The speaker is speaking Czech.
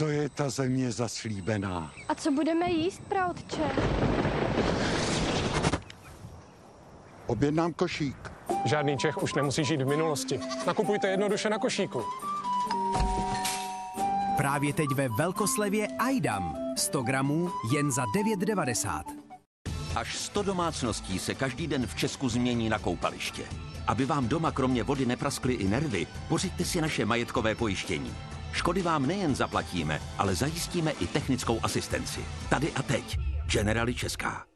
To je ta země zaslíbená. A co budeme jíst, praotče? Objednám košík. Žádný Čech už nemusí žít v minulosti. Nakupujte jednoduše na košíku. Právě teď ve velkoslevě Ajdam. 100 gramů jen za 9,90. Až 100 domácností se každý den v Česku změní na koupaliště. Aby vám doma kromě vody nepraskly i nervy, pořiďte si naše majetkové pojištění. Škody vám nejen zaplatíme, ale zajistíme i technickou asistenci. Tady a teď. Generali Česká.